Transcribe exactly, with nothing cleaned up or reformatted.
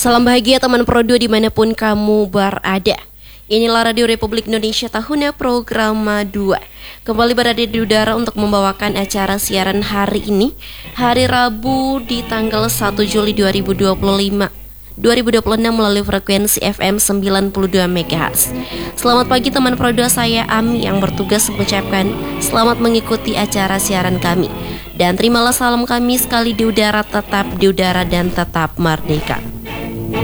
Salam bahagia teman Pro dua dimanapun kamu berada. Inilah Radio Republik Indonesia tahunnya Programa dua. Kembali berada di udara untuk membawakan acara siaran hari ini, hari Rabu di tanggal satu Juli dua ribu dua puluh lima dua ribu dua puluh enam melalui frekuensi F M sembilan puluh dua megahertz. Selamat pagi teman Pro dua, saya Ami yang bertugas mengucapkan selamat mengikuti acara siaran kami. Dan terimalah salam kami sekali di udara, tetap di udara dan tetap merdeka.